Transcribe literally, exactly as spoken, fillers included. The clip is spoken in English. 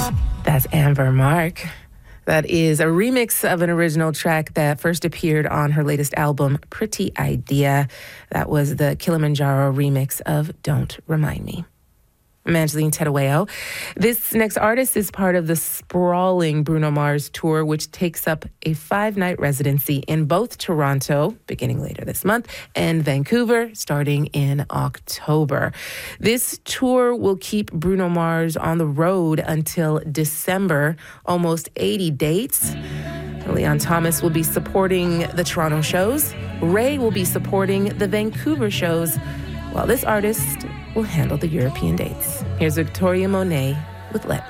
That's Amber Mark. That is a remix of an original track that first appeared on her latest album, Pretty Idea. That was the Kilimanjaro remix of Don't Remind Me. I'm Angeline Terueo. This next artist is part of the sprawling Bruno Mars tour, which takes up a five-night residency in both Toronto, beginning later this month, and Vancouver, starting in October. This tour will keep Bruno Mars on the road until December, almost eighty dates. Leon Thomas will be supporting the Toronto shows. Ray will be supporting the Vancouver shows, while this artist will handle the European dates. Here's Victoria Monet with Let Me.